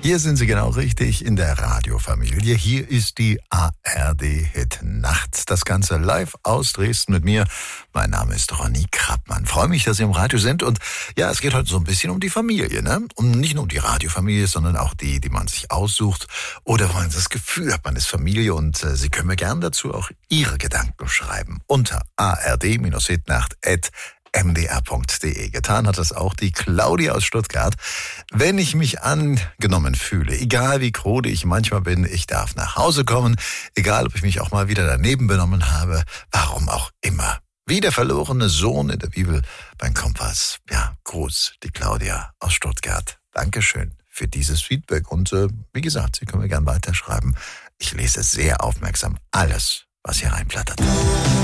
Hier sind Sie genau richtig in der Radiofamilie. Hier ist die ARD Hit Nacht. Das Ganze live aus Dresden mit mir. Mein Name ist Ronny Krappmann. Freue mich, dass Sie im Radio sind. Und ja, es geht heute so ein bisschen um die Familie, ne? Nicht nur um die Radiofamilie, sondern auch die man sich aussucht. Oder wo man das Gefühl hat, man ist Familie. Und Sie können mir gern dazu auch Ihre Gedanken schreiben. Unter ard-hitnacht@ mdr.de. Getan hat das auch die Claudia aus Stuttgart. Wenn ich mich angenommen fühle, egal wie krude ich manchmal bin, ich darf nach Hause kommen, egal ob ich mich auch mal wieder daneben benommen habe, warum auch immer. Wie der verlorene Sohn in der Bibel beim Kompass. Ja, Gruß, die Claudia aus Stuttgart. Dankeschön für dieses Feedback und wie gesagt, Sie können mir gern weiterschreiben. Ich lese sehr aufmerksam alles, was hier reinplattert.